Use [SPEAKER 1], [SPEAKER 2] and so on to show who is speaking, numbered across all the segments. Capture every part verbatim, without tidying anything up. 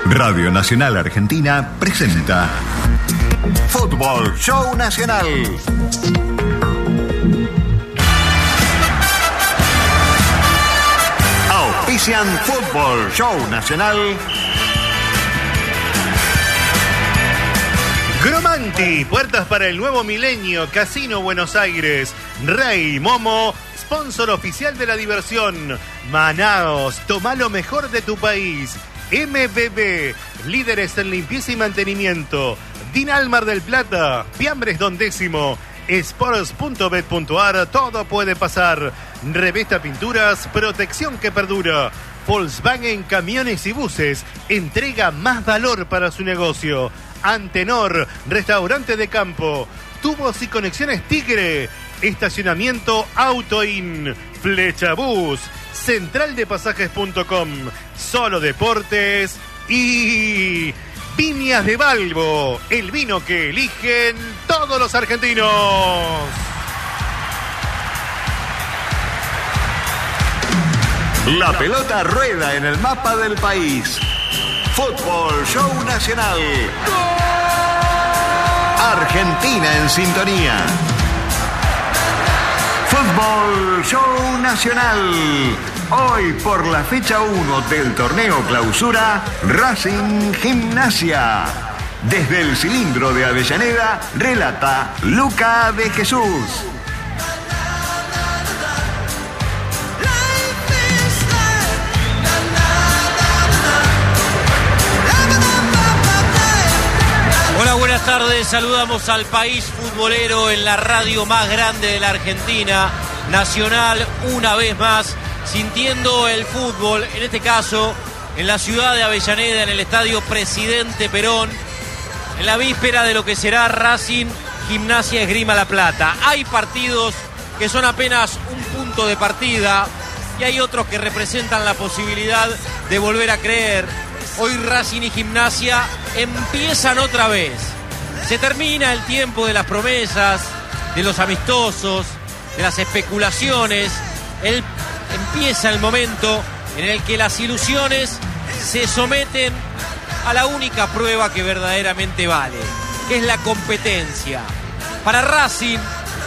[SPEAKER 1] Radio Nacional Argentina presenta Fútbol Show Nacional. Auspician Fútbol Show Nacional.
[SPEAKER 2] Gromanti, puertas para el nuevo milenio, Casino Buenos Aires, Rey Momo, sponsor oficial de la diversión, Manaos, toma lo mejor de tu país, M B B, líderes en limpieza y mantenimiento, Dinal Mar del Plata, Fiambres Don Décimo, sports punto bet punto ar, todo puede pasar, Revesta Pinturas, protección que perdura, Volkswagen Camiones y Buses, entrega más valor para su negocio, Antenor, restaurante de campo, tubos y conexiones Tigre, estacionamiento Autoin, Flecha Bus, central de pasajes punto com, Solo Deportes y Viñas de Balbo, el vino que eligen todos los argentinos.
[SPEAKER 1] La pelota rueda en el mapa del país. Fútbol Show Nacional. Argentina en sintonía. Fútbol Show Nacional. Hoy por la fecha uno del torneo Clausura, Racing Gimnasia. Desde el cilindro de Avellaneda, relata Luca de Jesús.
[SPEAKER 3] Hola, buenas tardes. Saludamos al país futbolero en la radio más grande de la Argentina, Nacional, una vez más, sintiendo el fútbol, en este caso, en la ciudad de Avellaneda, en el estadio Presidente Perón, en la víspera de lo que será Racing Gimnasia Esgrima La Plata. Hay partidos que son apenas un punto de partida y hay otros que representan la posibilidad de volver a creer. Hoy Racing y Gimnasia empiezan otra vez. Se termina el tiempo de las promesas, de los amistosos, de las especulaciones. El, empieza el momento en el que las ilusiones se someten a la única prueba que verdaderamente vale, que es la competencia. Para Racing,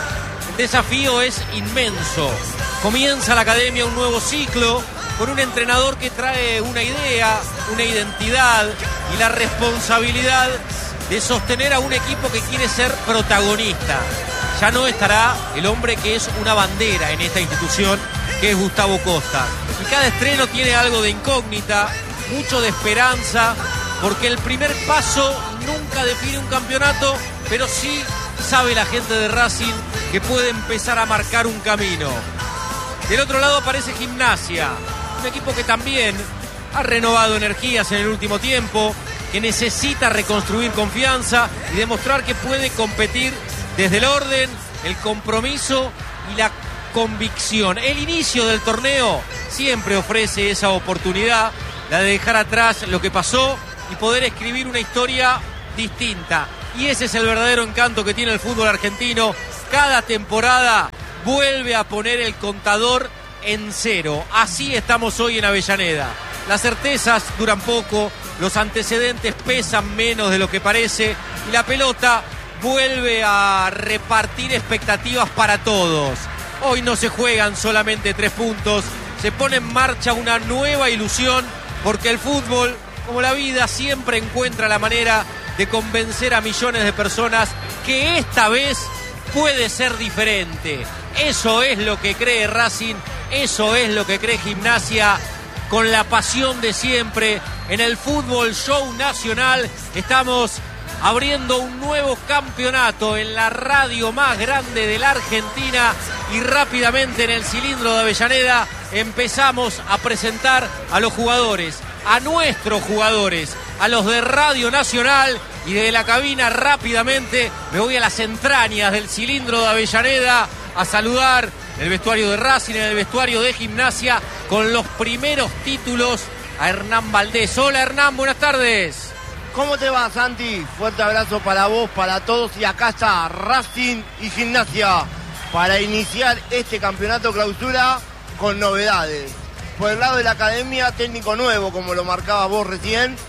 [SPEAKER 3] el desafío es inmenso. Comienza la academia un nuevo ciclo, con un entrenador que trae una idea, una identidad y la responsabilidad de sostener a un equipo que quiere ser protagonista. Ya no estará el hombre que es una bandera en esta institución, que es Gustavo Costa. Y cada estreno tiene algo de incógnita, mucho de esperanza, porque el primer paso nunca define un campeonato, pero sí sabe la gente de Racing que puede empezar a marcar un camino. Del otro lado aparece Gimnasia, un equipo que también ha renovado energías en el último tiempo, que necesita reconstruir confianza y demostrar que puede competir desde el orden, el compromiso y la convicción. El inicio del torneo siempre ofrece esa oportunidad, la de dejar atrás lo que pasó y poder escribir una historia distinta. Y ese es el verdadero encanto que tiene el fútbol argentino. Cada temporada vuelve a poner el contador en cero. Así estamos hoy en Avellaneda. Las certezas duran poco, los antecedentes pesan menos de lo que parece y la pelota vuelve a repartir expectativas para todos. Hoy no se juegan solamente tres puntos, se pone en marcha una nueva ilusión, porque el fútbol, como la vida, siempre encuentra la manera de convencer a millones de personas que esta vez puede ser diferente. Eso es lo que cree Racing, eso es lo que cree Gimnasia, con la pasión de siempre. En el Fútbol Show Nacional estamos abriendo un nuevo campeonato en la radio más grande de la Argentina y rápidamente en el cilindro de Avellaneda empezamos a presentar a los jugadores, a nuestros jugadores, a los de Radio Nacional, y desde la cabina rápidamente me voy a las entrañas del cilindro de Avellaneda a saludar el vestuario de Racing, en el vestuario de Gimnasia, con los primeros títulos, a Hernán Valdés. Hola Hernán, buenas tardes.
[SPEAKER 4] ¿Cómo te va, Santi? Fuerte abrazo para vos, para todos, y acá está Racing y Gimnasia para iniciar este campeonato Clausura con novedades. Por el lado de la academia, técnico nuevo, como lo marcabas vos recién,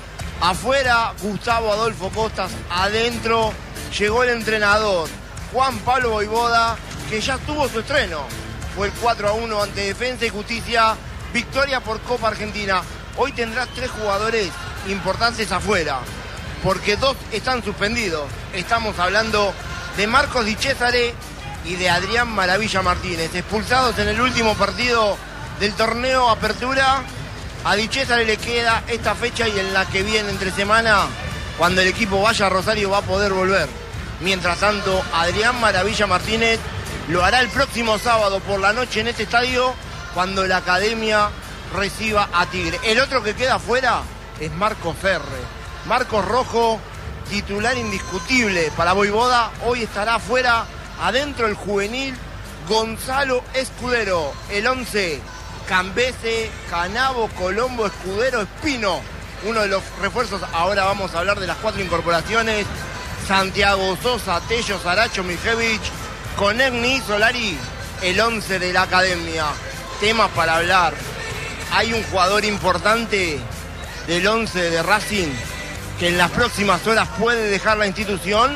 [SPEAKER 4] Afuera, Gustavo Adolfo Costas. Adentro, llegó el entrenador, Juan Pablo Voivoda, que ya tuvo su estreno. Fue el cuatro a uno ante Defensa y Justicia. Victoria por Copa Argentina. Hoy tendrás tres jugadores importantes afuera, porque dos están suspendidos. Estamos hablando de Marcos Di Cesare y de Adrián Maravilla Martínez, expulsados en el último partido del torneo Apertura. A Di Cesare le queda esta fecha y en la que viene entre semana, cuando el equipo vaya a Rosario, va a poder volver. Mientras tanto, Adrián Maravilla Martínez lo hará el próximo sábado por la noche en este estadio, cuando la Academia reciba a Tigre. El otro que queda afuera es Marcos Ferre. Marcos Rojo, titular indiscutible para Voivoda. Hoy estará afuera. Adentro el juvenil Gonzalo Escudero. El once, Cambese, Canavo, Colombo, Escudero, Espino. Uno de los refuerzos. Ahora vamos a hablar de las cuatro incorporaciones. Santiago Sosa, Tello, Saracho, Mijevich, Conegni y Solari. El once de la Academia. Temas para hablar. Hay un jugador importante del once de Racing que en las próximas horas puede dejar la institución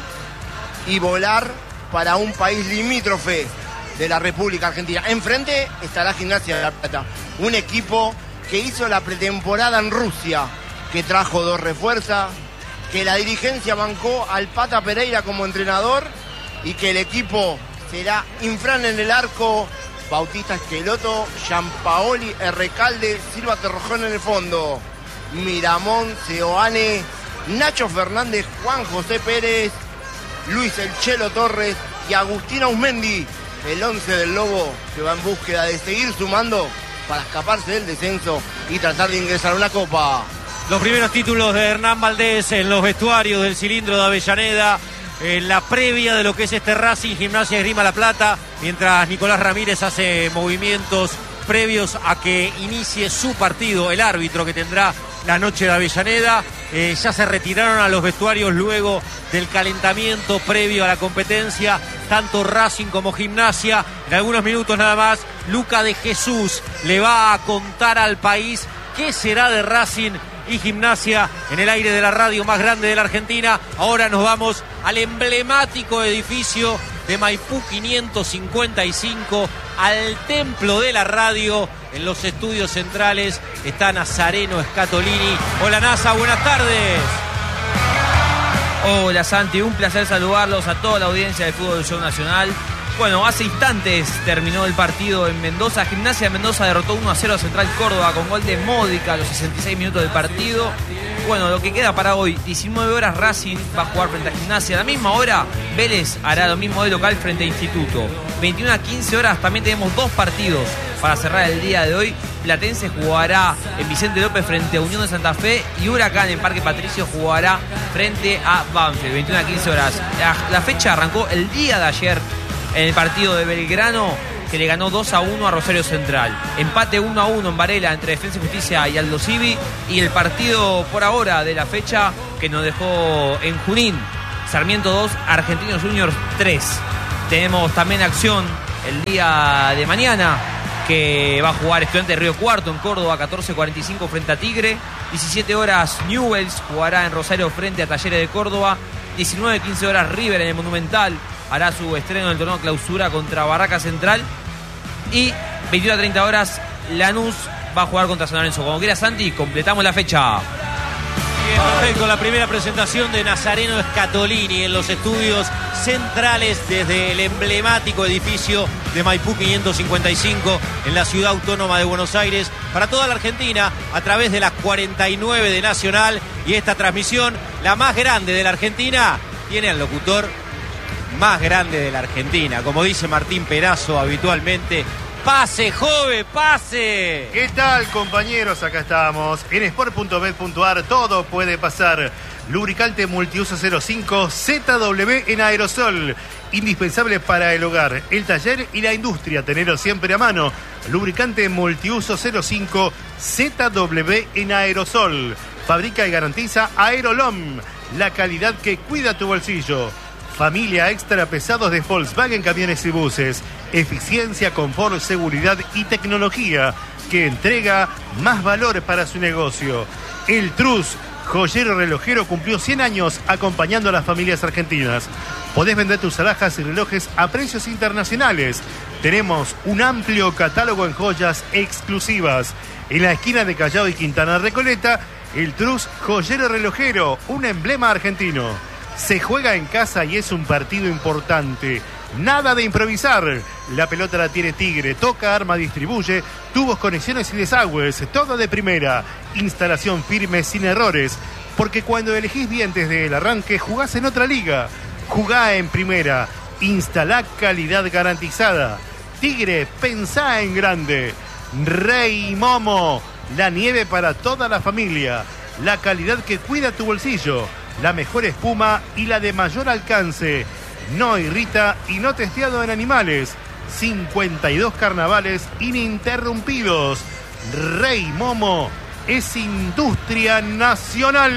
[SPEAKER 4] y volar para un país limítrofe de la República Argentina. Enfrente estará Gimnasia de La Plata, un equipo que hizo la pretemporada en Rusia, que trajo dos refuerzas, que la dirigencia bancó al Pata Pereira como entrenador y que el equipo será Infran en el arco, Bautista Esqueloto, Gianpaoli, Recalde, Silva Terrojón en el fondo, Miramón, Seoane, Nacho Fernández, Juan José Pérez, Luis El Chelo Torres y Agustín Ausmendi. El once del Lobo que va en búsqueda de seguir sumando para escaparse del descenso y tratar de ingresar a una copa.
[SPEAKER 3] Los primeros títulos de Hernán Valdés en los vestuarios del cilindro de Avellaneda, en la previa de lo que es este Racing Gimnasia Esgrima La Plata, mientras Nicolás Ramírez hace movimientos previos a que inicie su partido, el árbitro que tendrá la noche de Avellaneda. Eh, ya se retiraron a los vestuarios luego del calentamiento previo a la competencia, tanto Racing como Gimnasia. En algunos minutos nada más, Luca de Jesús le va a contar al país qué será de Racing y Gimnasia en el aire de la radio más grande de la Argentina. Ahora nos vamos al emblemático edificio de Maipú quinientos cincuenta y cinco, al templo de la radio. En los estudios centrales está Nazareno Scatolini. Hola Nasa, buenas tardes.
[SPEAKER 5] Hola Santi, un placer saludarlos a toda la audiencia de Fútbol Show Nacional. Bueno, hace instantes terminó el partido en Mendoza. Gimnasia de Mendoza derrotó uno a cero a Central Córdoba con gol de Módica a los sesenta y seis minutos del partido. Bueno, lo que queda para hoy, diecinueve horas Racing va a jugar frente a Gimnasia. A la misma hora, Vélez hará lo mismo de local frente a Instituto. veintiuna a quince horas también tenemos dos partidos para cerrar el día de hoy. Platense jugará en Vicente López frente a Unión de Santa Fe y Huracán en Parque Patricio jugará frente a Banfield. veintiuna a quince horas. La, la fecha arrancó el día de ayer en el partido de Belgrano, que le ganó dos a uno a Rosario Central. Empate uno a uno en Varela entre Defensa y Justicia y Aldo Civi. Y el partido por ahora de la fecha que nos dejó en Junín, Sarmiento dos, Argentinos Juniors tres. Tenemos también acción el día de mañana, que va a jugar Estudiantes de Río Cuarto en Córdoba, catorce cuarenta y cinco frente a Tigre. diecisiete horas Newell's jugará en Rosario frente a Talleres de Córdoba. diecinueve a quince horas River en el Monumental hará su estreno en el torneo Clausura contra Barraca Central. Y veintiuna a treinta horas Lanús va a jugar contra San Lorenzo. Como quiera Santi, completamos la fecha.
[SPEAKER 3] Bien, perfecto. La primera presentación de Nazareno Scatolini en los estudios centrales desde el emblemático edificio de Maipú quinientos cincuenta y cinco en la ciudad autónoma de Buenos Aires, para toda la Argentina a través de las cuarenta y nueve de Nacional. Y esta transmisión, la más grande de la Argentina, tiene al locutor más grande de la Argentina, como dice Martín Perazo habitualmente. ¡Pase, joven, pase!
[SPEAKER 2] ¿Qué tal, compañeros? Acá estamos en sport punto bet punto a r. Todo puede pasar. Lubricante multiuso cero cinco Z W en aerosol, indispensable para el hogar, el taller y la industria. Tenerlo siempre a mano. Lubricante multiuso cero cinco Z W en aerosol. Fabrica y garantiza Aerolom, la calidad que cuida tu bolsillo. Familia extra pesados de Volkswagen Camiones y Buses. Eficiencia, confort, seguridad y tecnología que entrega más valor para su negocio. El Trus, Joyero Relojero cumplió cien años acompañando a las familias argentinas. Podés vender tus alhajas y relojes a precios internacionales. Tenemos un amplio catálogo en joyas exclusivas. En la esquina de Callao y Quintana Recoleta, el Trus Joyero Relojero, un emblema argentino. Se juega en casa y es un partido importante. Nada de improvisar. La pelota la tiene Tigre. Toca, arma, distribuye. Tubos, conexiones y desagües. Todo de primera. Instalación firme sin errores. Porque cuando elegís bien desde el arranque, jugás en otra liga. Jugá en primera. Instalá calidad garantizada. Tigre, pensá en grande. Rey Momo. La nieve para toda la familia. La calidad que cuida tu bolsillo. La mejor espuma y la de mayor alcance. No irrita y no testeado en animales. cincuenta y dos carnavales ininterrumpidos. Rey Momo es industria nacional.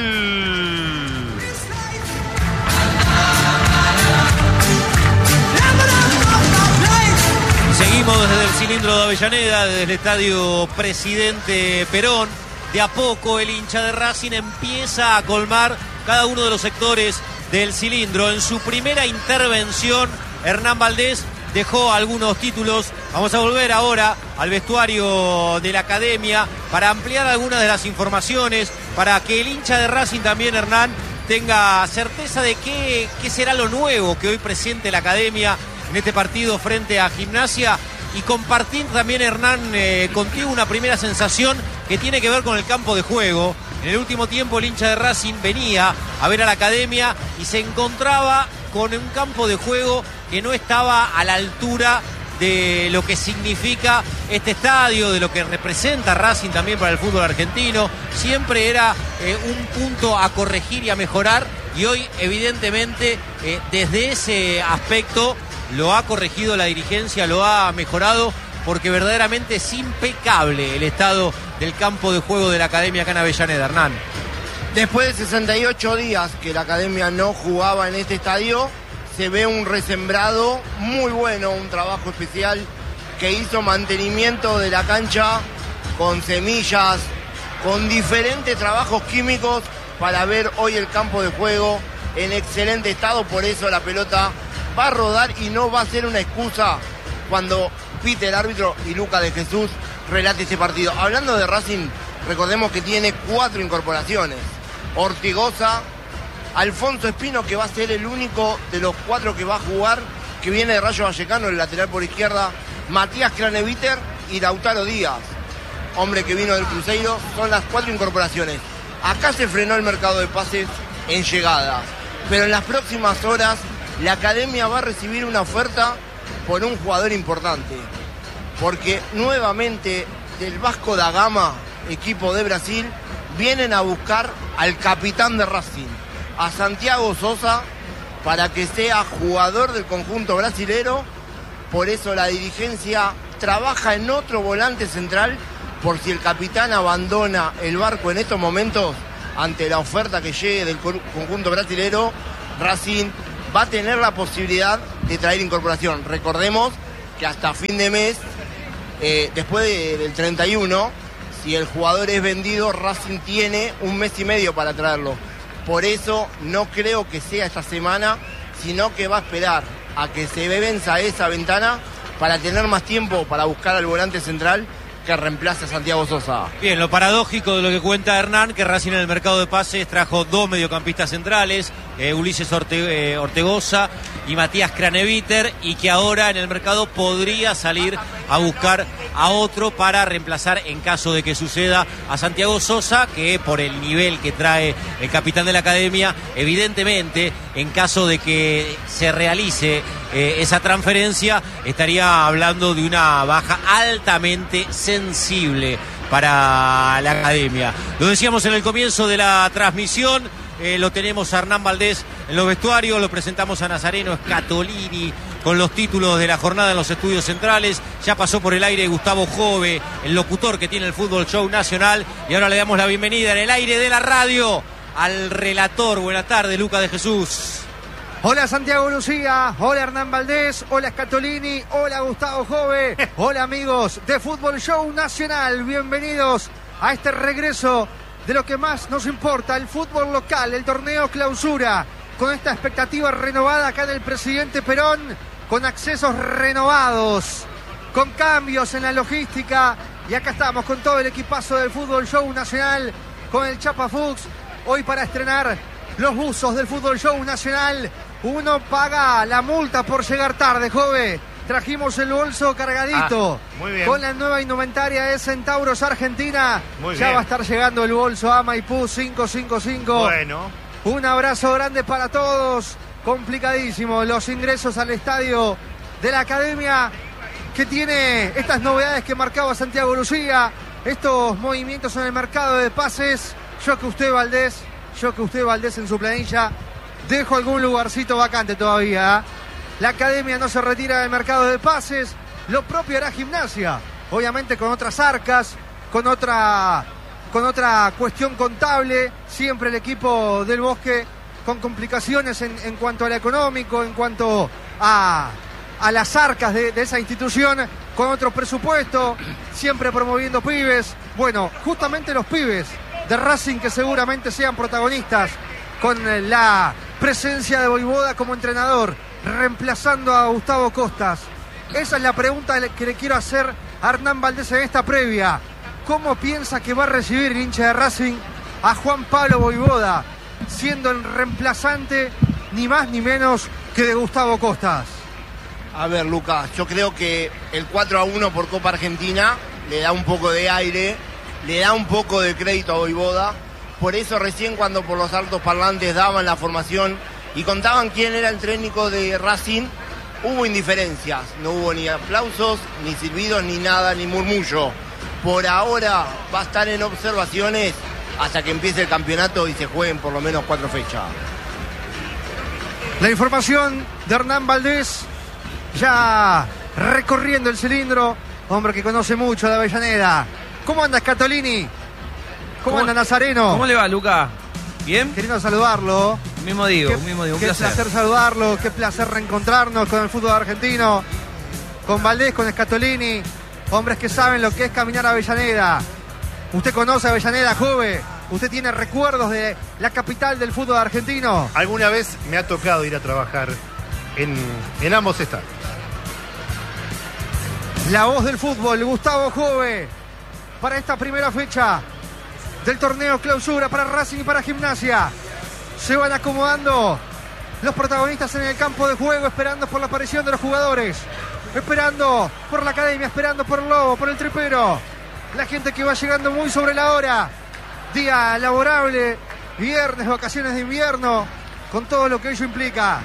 [SPEAKER 3] Seguimos desde el cilindro de Avellaneda, desde el estadio Presidente Perón. De a poco el hincha de Racing empieza a colmar cada uno de los sectores del cilindro. En su primera intervención, Hernán Valdés dejó algunos títulos. Vamos a volver ahora al vestuario de la academia para ampliar algunas de las informaciones, para que el hincha de Racing también, Hernán, tenga certeza de qué, qué será lo nuevo que hoy presiente la academia en este partido frente a Gimnasia. Y compartir también, Hernán, eh, contigo una primera sensación que tiene que ver con el campo de juego. En el último tiempo el hincha de Racing venía a ver a la academia y se encontraba con un campo de juego que no estaba a la altura de lo que significa este estadio, de lo que representa Racing también para el fútbol argentino. Siempre era eh, un punto a corregir y a mejorar, y hoy evidentemente eh, desde ese aspecto lo ha corregido la dirigencia, lo ha mejorado, porque verdaderamente es impecable el estado del campo de juego de la academia acá en Avellaneda, Hernán.
[SPEAKER 4] Después de sesenta y ocho días que la academia no jugaba en este estadio, se ve un resembrado muy bueno, un trabajo especial que hizo mantenimiento de la cancha con semillas, con diferentes trabajos químicos para ver hoy el campo de juego en excelente estado. Por eso la pelota va a rodar y no va a ser una excusa cuando pite el árbitro y Luca de Jesús relate ese partido. Hablando de Racing, recordemos que tiene cuatro incorporaciones. Ortigosa, Alfonso Espino, que va a ser el único de los cuatro que va a jugar, que viene de Rayo Vallecano, el lateral por izquierda, Matías Craneviter y Lautaro Díaz, hombre que vino del Cruzeiro. Son las cuatro incorporaciones. Acá se frenó el mercado de pases en llegadas, pero en las próximas horas la academia va a recibir una oferta por un jugador importante, porque nuevamente del Vasco da Gama, equipo de Brasil, vienen a buscar al capitán de Racing, a Santiago Sosa, para que sea jugador del conjunto brasilero. Por eso la dirigencia trabaja en otro volante central, por si el capitán abandona el barco en estos momentos ante la oferta que llegue del conjunto brasilero. Racing va a tener la posibilidad de traer incorporación. Recordemos que hasta fin de mes, eh, después de, del treinta y uno, si el jugador es vendido, Racing tiene un mes y medio para traerlo. Por eso no creo que sea esta semana, sino que va a esperar a que se venza esa ventana para tener más tiempo para buscar al volante central que reemplace a Santiago Sosa.
[SPEAKER 3] Bien, lo paradójico de lo que cuenta Hernán, que Racing en el mercado de pases trajo dos mediocampistas centrales, eh, Ulises Orte, eh, Ortegoza y Matías Craneviter, y que ahora en el mercado podría salir a buscar a otro para reemplazar, en caso de que suceda, a Santiago Sosa, que por el nivel que trae el capitán de la academia, evidentemente, en caso de que se realice eh, esa transferencia, estaría hablando de una baja altamente sensible para la academia. Lo decíamos en el comienzo de la transmisión, eh, lo tenemos a Hernán Valdés en los vestuarios, lo presentamos a Nazareno Scatolini con los títulos de la jornada en los estudios centrales. Ya pasó por el aire Gustavo Jove, el locutor que tiene el Fútbol Show Nacional, y ahora le damos la bienvenida en el aire de la radio al relator. Buenas tardes, Luca de Jesús.
[SPEAKER 6] Hola Santiago Lucía, hola Hernán Valdés, hola Scatolini, hola Gustavo Jove, hola amigos de Fútbol Show Nacional, bienvenidos a este regreso de lo que más nos importa, el fútbol local, el torneo clausura, con esta expectativa renovada acá del presidente Perón, con accesos renovados, con cambios en la logística, y acá estamos con todo el equipazo del Fútbol Show Nacional, con el Chapa Fuchs, hoy para estrenar los buzos del Fútbol Show Nacional. Uno paga la multa por llegar tarde, joven. Trajimos el bolso cargadito.
[SPEAKER 2] Ah, muy bien.
[SPEAKER 6] Con la nueva indumentaria de Centauros Argentina.
[SPEAKER 2] Muy
[SPEAKER 6] ya
[SPEAKER 2] bien.
[SPEAKER 6] va a estar llegando el bolso a Maipú cinco cinco cinco.
[SPEAKER 2] Bueno.
[SPEAKER 6] Un abrazo grande para todos. Complicadísimo los ingresos al estadio de la Academia, que tiene estas novedades que marcaba Santiago Lucía, estos movimientos en el mercado de pases. Yo que usted Valdés, yo que usted Valdés en su planilla, dejo algún lugarcito vacante todavía, ¿eh? La Academia no se retira del mercado de pases. Lo propio hará Gimnasia, obviamente con otras arcas, con otra, con otra cuestión contable. Siempre el equipo del Bosque con complicaciones en, en cuanto a lo económico, en cuanto a, a las arcas de, de esa institución, con otro presupuesto, siempre promoviendo pibes. Bueno, justamente los pibes de Racing, que seguramente sean protagonistas con la presencia de Voivoda como entrenador, reemplazando a Gustavo Costas. Esa es la pregunta que le quiero hacer a Hernán Valdés en esta previa. ¿Cómo piensa que va a recibir el hincha de Racing a Juan Pablo Voivoda, siendo el reemplazante ni más ni menos que de Gustavo Costas?
[SPEAKER 4] A ver, Lucas, yo creo que el cuatro a uno por Copa Argentina le da un poco de aire, le da un poco de crédito a Voivoda. Por eso recién cuando por los altos parlantes daban la formación y contaban quién era el técnico de Racing, hubo indiferencias. No hubo ni aplausos, ni silbidos, ni nada, ni murmullo. Por ahora va a estar en observaciones hasta que empiece el campeonato y se jueguen por lo menos cuatro fechas.
[SPEAKER 6] La información de Hernán Valdés, ya recorriendo el cilindro, hombre que conoce mucho de Avellaneda. ¿Cómo anda Scatolini? ¿Cómo, ¿Cómo anda Nazareno?
[SPEAKER 5] ¿Cómo le va, Luca? ¿Bien?
[SPEAKER 6] Queriendo saludarlo.
[SPEAKER 5] Un mismo digo,
[SPEAKER 6] qué,
[SPEAKER 5] un mismo digo, un
[SPEAKER 6] qué
[SPEAKER 5] placer.
[SPEAKER 6] placer saludarlo, qué placer reencontrarnos con el fútbol argentino, con Valdés, con Scatolini, hombres que saben lo que es caminar a Avellaneda. Usted conoce a Avellaneda, joven. ¿Usted tiene recuerdos de la capital del fútbol argentino?
[SPEAKER 2] Alguna vez me ha tocado ir a trabajar en, en ambos estados.
[SPEAKER 6] La voz del fútbol, Gustavo Jove, para esta primera fecha del torneo clausura para Racing y para Gimnasia. Se van acomodando los protagonistas en el campo de juego, esperando por la aparición de los jugadores, esperando por la Academia, esperando por el Lobo, por el Tripero. La gente que va llegando muy sobre la hora. Día laborable, viernes, vacaciones de invierno, con todo lo que ello implica.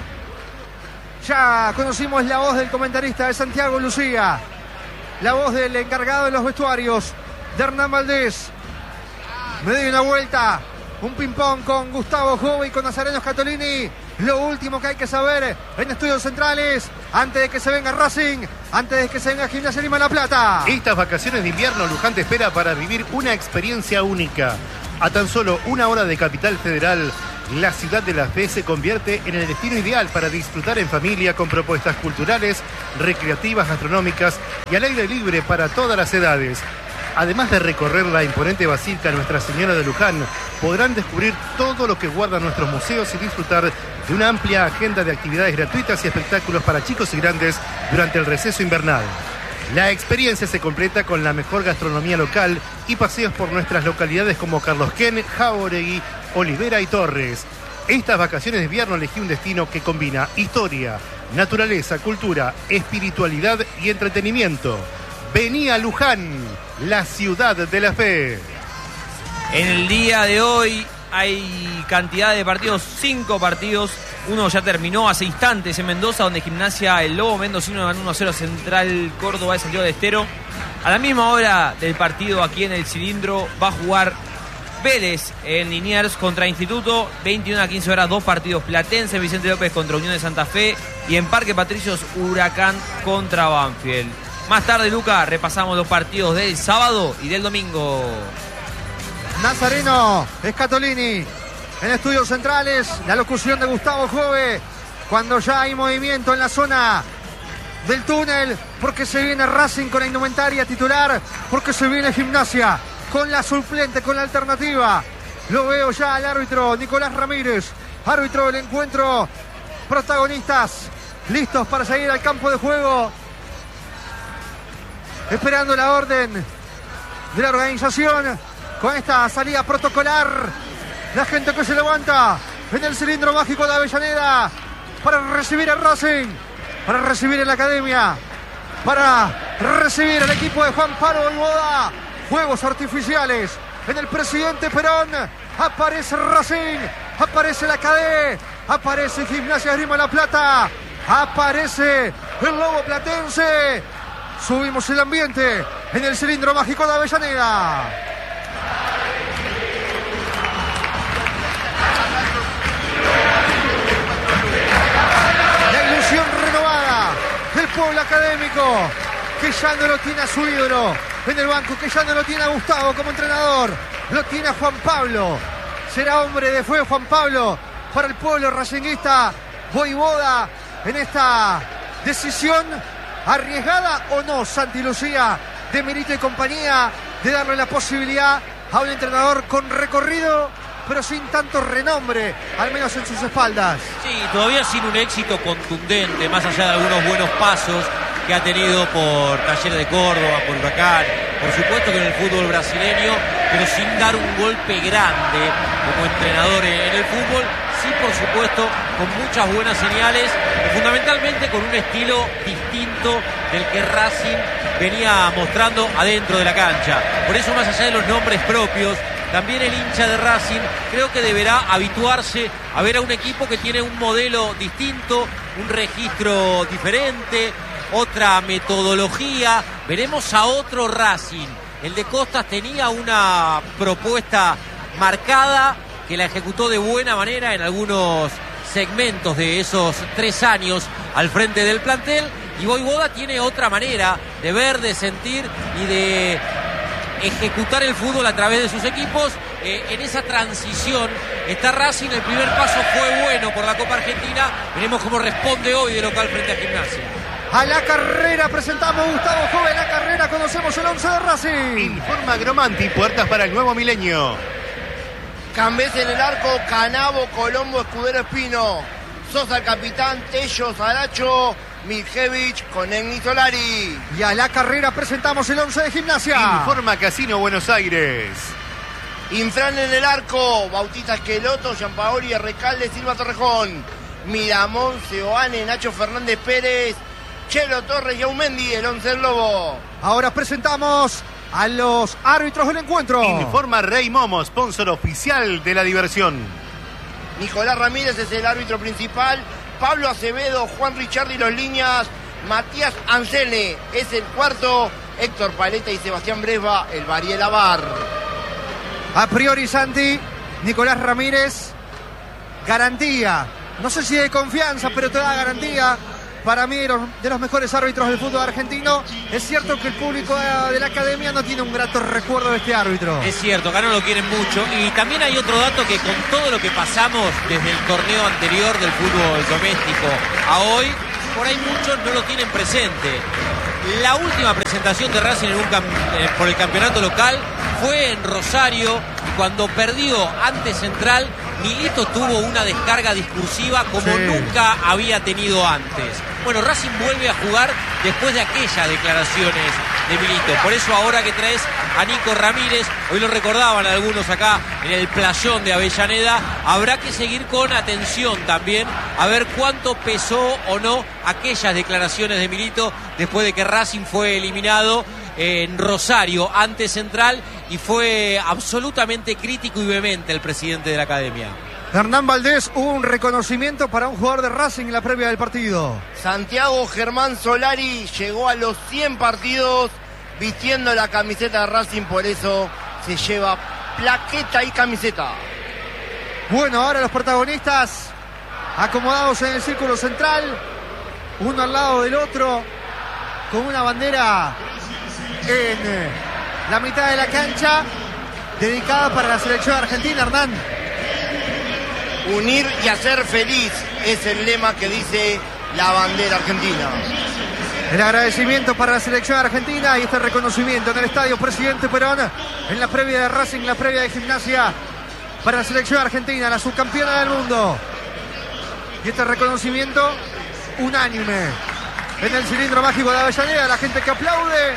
[SPEAKER 6] Ya conocimos la voz del comentarista de Santiago Lucía, la voz del encargado de los vestuarios, de Hernán Valdés. Me doy una vuelta, un ping-pong con Gustavo Jove y con Nazareno Scatolini. Lo último que hay que saber en Estudios Centrales, antes de que se venga Racing, antes de que se venga Gimnasia Lima La Plata.
[SPEAKER 2] Estas vacaciones de invierno, Luján te espera para vivir una experiencia única. A tan solo una hora de Capital Federal, la ciudad de la fe se convierte en el destino ideal para disfrutar en familia con propuestas culturales, recreativas, gastronómicas y al aire libre para todas las edades. Además de recorrer la imponente Basílica Nuestra Señora de Luján, podrán descubrir todo lo que guardan nuestros museos y disfrutar de una amplia agenda de actividades gratuitas y espectáculos para chicos y grandes durante el receso invernal. La experiencia se completa con la mejor gastronomía local y paseos por nuestras localidades como Carlos Ken, Jauregui, Olivera y Torres. Estas vacaciones de invierno elegí un destino que combina historia, naturaleza, cultura, espiritualidad y entretenimiento. Vení a Luján, la ciudad de la fe.
[SPEAKER 5] En el día de hoy hay cantidad de partidos, cinco partidos. Uno ya terminó hace instantes en Mendoza, donde Gimnasia, el Lobo mendocino, ganó uno a cero Central Córdoba de Santiago del Estero. A la misma hora del partido, aquí en el cilindro, va a jugar Vélez en Liniers contra Instituto. veintiuna a quince horas, dos partidos. Platense, Vicente López contra Unión de Santa Fe. Y en Parque Patricios, Huracán contra Banfield. Más tarde, Luca, repasamos los partidos del sábado y del domingo.
[SPEAKER 6] Nazareno Scatolini en Estudios Centrales, la locución de Gustavo Jove, cuando ya hay movimiento en la zona del túnel, porque se viene Racing con la indumentaria titular, porque se viene Gimnasia con la suplente, con la alternativa, Lo veo ya al árbitro Nicolás Ramírez, árbitro del encuentro. Protagonistas listos para salir al campo de juego, esperando la orden de la organización con esta salida protocolar. La gente que se levanta en el cilindro mágico de Avellaneda para recibir a Racing, para recibir a la academia, para recibir al equipo de Juan Pablo Voivoda. Juegos artificiales en el Presidente Perón. Aparece Racing, aparece la Cadé, aparece Gimnasia Esgrima La Plata, aparece el Lobo Platense. Subimos el ambiente en el cilindro mágico de Avellaneda. La ilusión renovada del pueblo académico, que ya no lo tiene a su ídolo en el banco, que ya no lo tiene a Gustavo como entrenador, lo tiene a Juan Pablo. Será hombre de fuego Juan Pablo para el pueblo racinguista. Voivoda en esta decisión arriesgada o no, Santi Lucía, de Milito y compañía, de darle la posibilidad a un entrenador con recorrido pero sin tanto renombre, al menos en sus espaldas.
[SPEAKER 3] Sí, todavía sin un éxito contundente, más allá de algunos buenos pasos que ha tenido por Talleres de Córdoba, por Huracán, por supuesto que en el fútbol brasileño, pero sin dar un golpe grande como entrenador en el fútbol. Sí, por supuesto, con muchas buenas señales, fundamentalmente con un estilo distinto del que Racing venía mostrando adentro de la cancha. Por eso, más allá de los nombres propios, también el hincha de Racing creo que deberá habituarse a ver a un equipo que tiene un modelo distinto, un registro diferente, otra metodología. Veremos a otro Racing. El de Costas tenía una propuesta marcada que la ejecutó de buena manera en algunos segmentos de esos tres años al frente del plantel, y Voivoda tiene otra manera de ver, de sentir y de ejecutar el fútbol a través de sus equipos. Eh, en esa transición está Racing. El primer paso fue bueno por la Copa Argentina. Veremos cómo responde hoy de local frente a Gimnasia.
[SPEAKER 6] A la carrera presentamos Gustavo Joven. La carrera, conocemos el once de Racing.
[SPEAKER 2] Informa Gromanti, puertas para el nuevo milenio.
[SPEAKER 4] Cambés en el arco, Canavo, Colombo, Escudero, Espino. Sosa el capitán, Tello, Saracho, Miljevich, Conegni, Solari.
[SPEAKER 6] Y a la carrera presentamos el once de Gimnasia.
[SPEAKER 2] Informa Casino Buenos Aires.
[SPEAKER 4] Infran en el arco, Bautista Esqueloto, Gianpaoli, Recalde, Silva Torrejón. Miramón, Seoane, Nacho Fernández Pérez, Chelo Torres y Aumendi, el once del Lobo.
[SPEAKER 6] Ahora presentamos a los árbitros del encuentro.
[SPEAKER 2] Informa Rey Momo, sponsor oficial de la diversión.
[SPEAKER 4] Nicolás Ramírez es el árbitro principal. Pablo Acevedo, Juan Ricciardi los líneas. Matías Anselme es el cuarto. Héctor Paleta y Sebastián Bresba el Variela Bar.
[SPEAKER 6] A priori, Santi, Nicolás Ramírez, garantía. No sé si de confianza, pero te da garantía. Para mí, de los, de los mejores árbitros del fútbol argentino. Es cierto que el público de la academia no tiene un grato recuerdo de este árbitro.
[SPEAKER 3] Es cierto, acá no lo quieren mucho. Y también hay otro dato, que con todo lo que pasamos desde el torneo anterior del fútbol doméstico a hoy, por ahí muchos no lo tienen presente. La última presentación de Racing en un cam- eh, por el campeonato local fue en Rosario, y cuando perdió ante Central, Milito tuvo una descarga discursiva como
[SPEAKER 6] sí.
[SPEAKER 3] nunca había tenido antes. Bueno, Racing vuelve a jugar después de aquellas declaraciones de Milito. Por eso ahora que traes a Nico Ramírez, hoy lo recordaban algunos acá en el playón de Avellaneda, habrá que seguir con atención también a ver cuánto pesó o no aquellas declaraciones de Milito después de que Racing fue eliminado en Rosario ante Central, y fue absolutamente crítico y vehemente el presidente de la academia.
[SPEAKER 6] Hernán Valdés, hubo un reconocimiento para un jugador de Racing en la previa del partido.
[SPEAKER 4] Santiago Germán Solari llegó a los cien partidos vistiendo la camiseta de Racing, por eso se lleva plaqueta y camiseta.
[SPEAKER 6] Bueno, ahora los protagonistas acomodados en el círculo central, uno al lado del otro, con una bandera en la mitad de la cancha, dedicada para la selección argentina. Hernán.
[SPEAKER 4] Unir y hacer feliz es el lema que dice la bandera argentina.
[SPEAKER 6] El agradecimiento para la selección argentina y este reconocimiento en el estadio Presidente Perón, en la previa de Racing, en la previa de Gimnasia. para la selección argentina, la subcampeona del mundo. Y este reconocimiento unánime en el cilindro mágico de Avellaneda, la gente que aplaude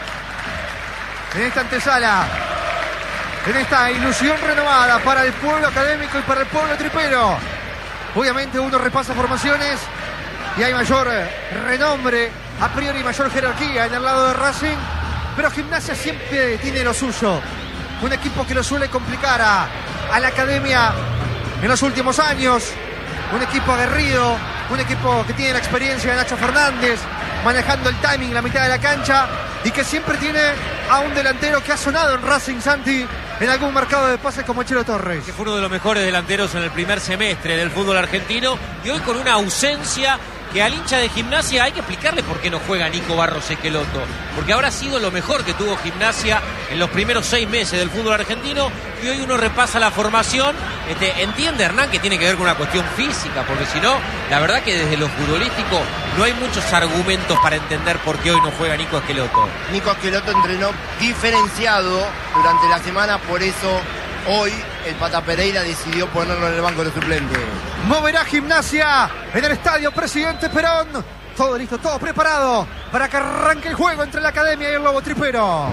[SPEAKER 6] en esta antesala, en esta ilusión renovada para el pueblo académico y para el pueblo tripero. Obviamente uno repasa formaciones y hay mayor renombre, a priori mayor jerarquía en el lado de Racing, pero Gimnasia siempre tiene lo suyo. Un equipo que lo suele complicar a, a la academia en los últimos años. Un equipo aguerrido, un equipo que tiene la experiencia de Nacho Fernández, manejando el timing, la mitad de la cancha, y que siempre tiene a un delantero que ha sonado en Racing, Santi, en algún mercado de pases como Chelo Torres.
[SPEAKER 3] Que fue uno de los mejores delanteros en el primer semestre del fútbol argentino, y hoy con una ausencia que al hincha de Gimnasia hay que explicarle por qué no juega Nico Barros Esqueloto, porque habrá sido lo mejor que tuvo Gimnasia en los primeros seis meses del fútbol argentino, y hoy uno repasa la formación. Este, entiende Hernán que tiene que ver con una cuestión física, porque si no, la verdad que desde lo futbolístico no hay muchos argumentos para entender por qué hoy no juega Nico Esqueloto.
[SPEAKER 4] Nico Esqueloto entrenó diferenciado durante la semana, por eso hoy el Pata Pereira decidió ponerlo en el banco de suplentes.
[SPEAKER 6] Moverá Gimnasia en el estadio Presidente Perón. Todo listo, todo preparado para que arranque el juego entre la academia y el Lobo Tripero.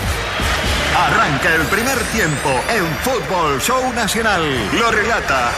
[SPEAKER 1] Arranca el primer tiempo en Fútbol Show Nacional. Lo relata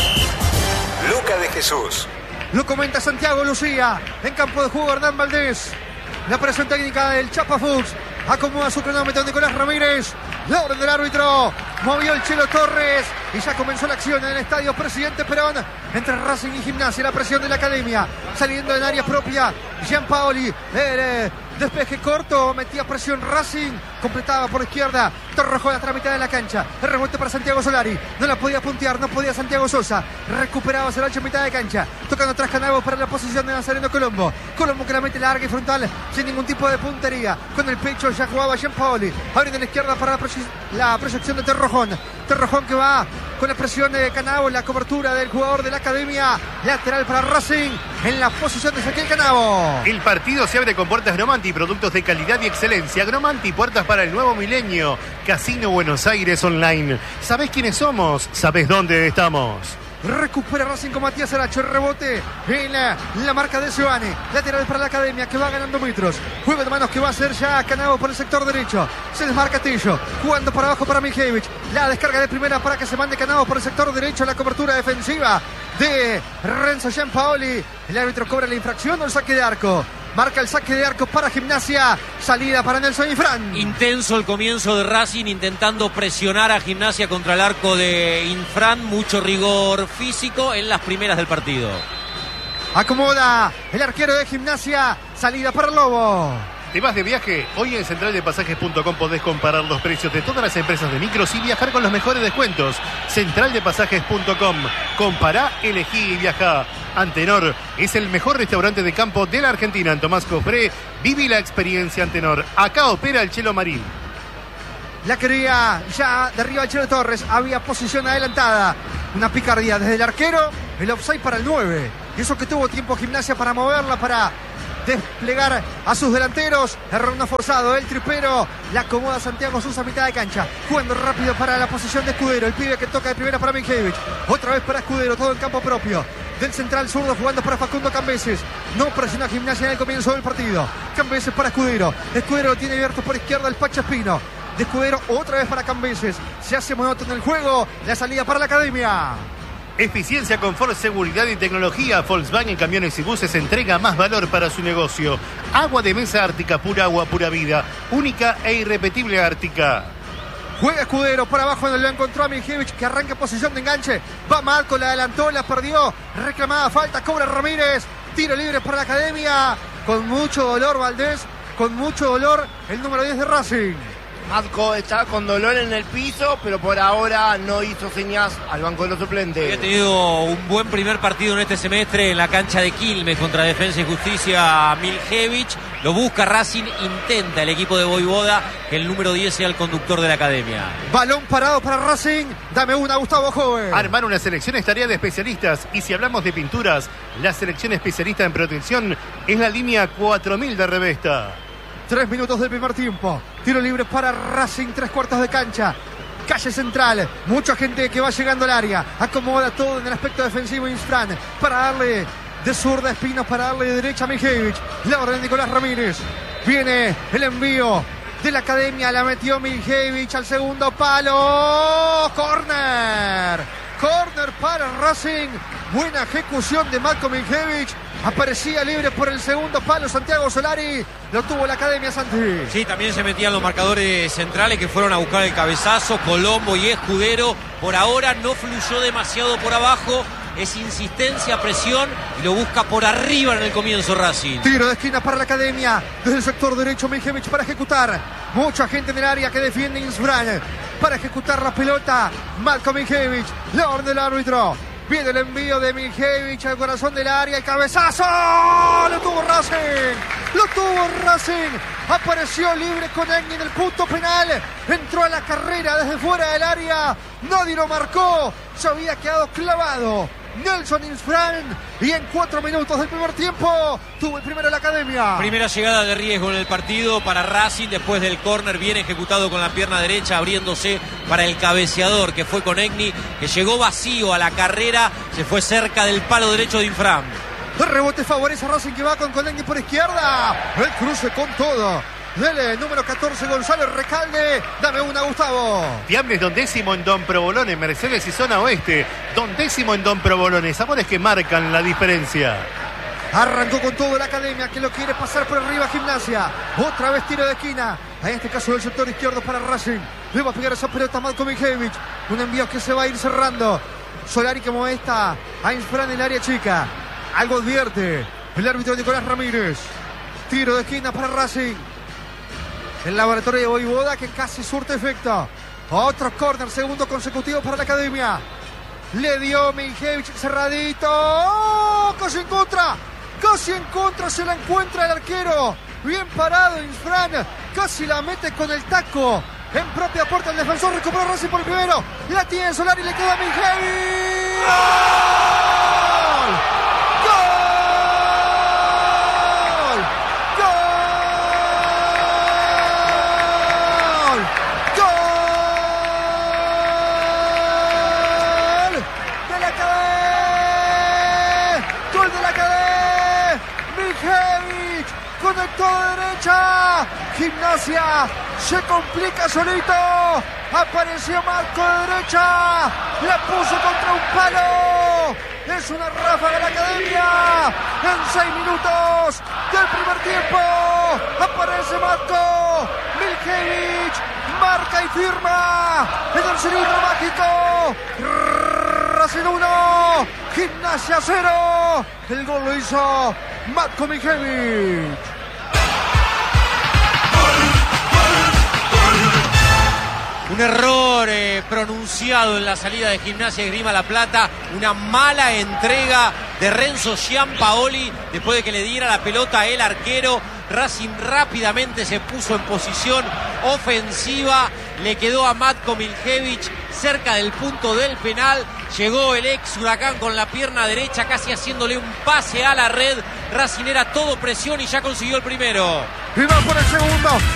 [SPEAKER 1] Luca de Jesús.
[SPEAKER 6] Lo comenta Santiago Lucía. En campo de juego Hernán Valdés. La presión técnica del Chapa Fuchs. Acomoda su cronómetro Nicolás Ramírez. La orden del árbitro. Movió el Chelo Torres. Y ya comenzó la acción en el estadio Presidente Perón. Entre Racing y Gimnasia. La presión de la academia. Saliendo en área propia. Gianpaoli. El despeje corto. Metía presión Racing. Completaba por izquierda. Torrojó la mitad de la cancha. El rebote para Santiago Solari. No la podía puntear. No podía Santiago Sosa. Recuperaba Solange en mitad de cancha. Tocando atrás Canavo para la posición de Nazareno Colombo. Colombo que la mete larga y frontal. Sin ningún tipo de puntería. Con el pecho ya jugaba Gianpaoli. Abriendo en la izquierda para la, proye la proyección de Terrojón. Terrojón que va con la presión de Canavo. La cobertura del jugador de la academia. Lateral para Racing. En la posición de Ezequiel Canavo.
[SPEAKER 2] El partido se abre con puertas Gromanti. Productos de calidad y excelencia. Gromanti, puertas para el nuevo milenio. Casino Buenos Aires Online. ¿Sabés quiénes somos? ¿Sabés dónde estamos?
[SPEAKER 6] Recupera Racing con Matías Aracho. El rebote en la, la marca de Giovanni. Lateral para la academia que va ganando metros. Juego de manos que va a hacer ya Canavo por el sector derecho. Se desmarca Tello. Jugando para abajo para Mijevich. La descarga de primera para que se mande Canavo por el sector derecho. La cobertura defensiva de Renzo Gianpaoli. El árbitro cobra la infracción o el saque de arco. Marca el saque de arco para Gimnasia. Salida para Nelson Infran.
[SPEAKER 3] Intenso el comienzo de Racing intentando presionar a Gimnasia contra el arco de Infran. Mucho rigor físico en las primeras del partido.
[SPEAKER 6] Acomoda el arquero de Gimnasia. Salida para el Lobo.
[SPEAKER 2] ¿Te vas de viaje? Hoy en central de pasajes punto com podés comparar los precios de todas las empresas de micros y viajar con los mejores descuentos. central de pasajes punto com. Compará, elegí y viajá. Antenor es el mejor restaurante de campo de la Argentina. En Tomás Cofré, viví la experiencia Antenor. Acá opera el Chelo Marín.
[SPEAKER 6] La quería ya de arriba el Chelo Torres. Había posición adelantada. Una picardía desde el arquero. El offside para el nueve. Y eso que tuvo tiempo Gimnasia para moverla, para desplegar a sus delanteros. Error no forzado, el tripero la acomoda Santiago Sosa a mitad de cancha, jugando rápido para la posición de Escudero, el pibe que toca de primera para Mijevich, otra vez para Escudero, todo en campo propio del central zurdo, jugando para Facundo Cambeses. No presiona Gimnasia en el comienzo del partido. Cambeses para Escudero, Escudero tiene abierto por izquierda el Pacha Espino, de Escudero otra vez para Cambeses, se hace monótono el juego, la salida para la academia.
[SPEAKER 2] Eficiencia, confort, seguridad y tecnología. Volkswagen Camiones y Buses entrega más valor para su negocio. Agua de mesa Ártica, pura agua, pura vida. Única e irrepetible Ártica.
[SPEAKER 6] Juega Escudero para abajo, donde lo encontró a Mijevich, que arranca posición de enganche. Va Marco, la adelantó, la perdió. Reclamada falta, cobra Ramírez. Tiro libre para la academia. Con mucho dolor Valdés, con mucho dolor el número diez de Racing.
[SPEAKER 4] Matko está con dolor en el piso, pero por ahora no hizo señas al banco de los suplentes.
[SPEAKER 3] Había tenido un buen primer partido en este semestre en la cancha de Quilmes contra Defensa y Justicia Miljevich. Lo busca Racing, intenta el equipo de Voivoda que el número diez sea el conductor de la academia.
[SPEAKER 6] Balón parado para Racing. Dame una, Gustavo Joven.
[SPEAKER 2] Armar una selección es tarea de especialistas. Y si hablamos de pinturas, la selección especialista en protección es la línea cuatro mil de Revesta.
[SPEAKER 6] Tres minutos del primer tiempo. Tiro libre para Racing, tres cuartos de cancha. calle central, mucha gente que va llegando al área, acomoda todo en el aspecto defensivo Insfran para darle de zurda Espinos, para darle de derecha a Miljevich, la orden de Nicolás Ramírez, viene el envío de la academia, la metió Miljevich al segundo palo, córner, córner para Racing, buena ejecución de Matko Miljevich, aparecía libre por el segundo palo Santiago Solari, lo tuvo la academia, Santi.
[SPEAKER 3] Sí, también se metían los marcadores centrales que fueron a buscar el cabezazo, Colombo y Escudero, por ahora no fluyó demasiado por abajo, es insistencia, presión y lo busca por arriba en el comienzo Racing.
[SPEAKER 6] Tiro de esquina para la academia, desde el sector derecho Miljevich para ejecutar, mucha gente en el área que defiende Insfran, para ejecutar la pelota, Matko Miljevich, la orden del árbitro. Viene el envío de Miljevich al corazón del área, el cabezazo, lo tuvo Racing, lo tuvo Racing, apareció libre con Egni en el punto penal, entró a la carrera desde fuera del área, nadie lo marcó, se había quedado clavado Nelson Insfran y en cuatro minutos del primer tiempo tuvo el primero la academia.
[SPEAKER 3] Primera llegada de riesgo en el partido para Racing después del córner bien ejecutado con la pierna derecha, abriéndose para el cabeceador que fue con Egni, que llegó vacío a la carrera, se fue cerca del palo derecho de Insfran.
[SPEAKER 6] El rebote favorece a Racing que va con Egni por izquierda, el cruce con todo. Dele, número catorce, Gonzalo Recalde. Dame una, Gustavo.
[SPEAKER 2] Diables, Don Décimo en Don Provolone, Mercedes y Zona Oeste. Don Décimo en Don Provolone. Sabores que marcan la diferencia.
[SPEAKER 6] Arrancó con todo la academia que lo quiere pasar por arriba Gimnasia. Otra vez tiro de esquina. En este caso del sector izquierdo para Racing. Le va a pegar esa pelota a Matko Miljevich. Un envío que se va a ir cerrando. Solari que esta a Insfran en el área chica. Algo advierte el árbitro Nicolás Ramírez. Tiro de esquina para Racing. El laboratorio de Voivoda que casi surte efecto. Otro córner, segundo consecutivo para la academia. Le dio Miljevich cerradito. ¡Oh! Casi en contra. Casi en contra se la encuentra el arquero. Bien parado Insfran. Casi la mete con el taco. En propia puerta el defensor recuperó Racing por el primero. La tiene Solari y le queda a Miljevich. ¡Gol! ¡Gol! Conectó de derecha, Gimnasia se complica solito, apareció Matko de derecha, la puso contra un palo, es una ráfaga de la academia, en seis minutos del primer tiempo, aparece Matko, Miljevich, marca y firma, en el cilindro mágico, Racing uno, Gimnasia cero, el gol lo hizo Matko Miljevich.
[SPEAKER 3] Un error eh, pronunciado en la salida de Gimnasia de Esgrima La Plata, una mala entrega de Renzo Giampaoli después de que le diera la pelota el arquero. Racing rápidamente se puso en posición ofensiva, le quedó a Matko Miljevich cerca del punto del penal, llegó el ex Huracán con la pierna derecha casi haciéndole un pase a la red. Racing era todo presión y ya consiguió el primero.
[SPEAKER 6] Y va por el segundo,